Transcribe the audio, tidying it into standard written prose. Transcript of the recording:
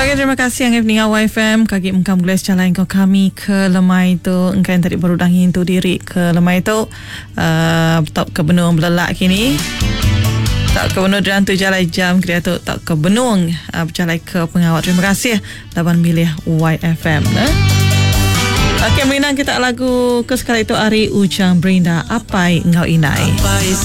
Okay, terima kasih yang pendengar YFM. Kaki mengkam gelas jalan kau kami ke lemai tu. Engkau yang tadi baru dangin tu diri ke lemai tu. Tak ke benung belelak kini. Tak ke benung dan tu jalan jam kira tu tak ke benung berjalan ke pengawat. Terima kasih laban milih YFM. Okay, mengenang kita lagu kesekali itu Ari Ujang Berinda Apai Ngau Inai.